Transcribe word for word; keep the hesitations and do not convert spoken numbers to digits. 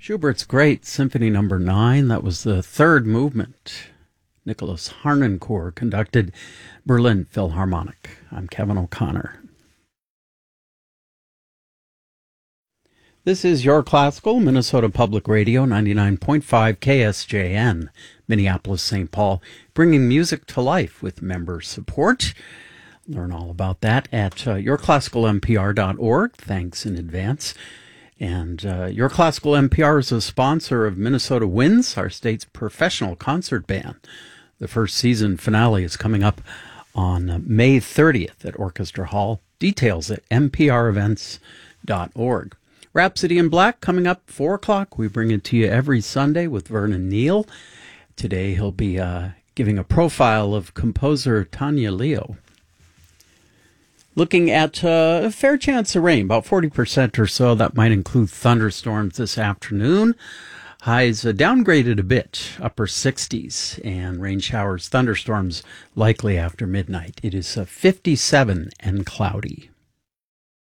Schubert's Great Symphony Number nine, that was the third movement. Nicholas Harnoncourt conducted Berlin Philharmonic. I'm Kevin O'Connor. This is Your Classical, Minnesota Public Radio, ninety-nine point five K S J N, Minneapolis, Saint Paul, bringing music to life with member support. Learn all about that at uh, your classical m p r dot org. Thanks in advance. And uh, Your Classical M P R is a sponsor of Minnesota Winds, our state's professional concert band. The first season finale is coming up on May thirtieth at Orchestra Hall. Details at m p r events dot org. Rhapsody in Black coming up four o'clock. We bring it to you every Sunday with Vernon Neal. Today he'll be uh, giving a profile of composer Tanya Leo. Looking at uh, a fair chance of rain, about forty percent or so. That might include thunderstorms this afternoon. Highs uh, downgraded a bit, upper sixties, and rain showers, thunderstorms likely after midnight. It is uh, fifty-seven and cloudy.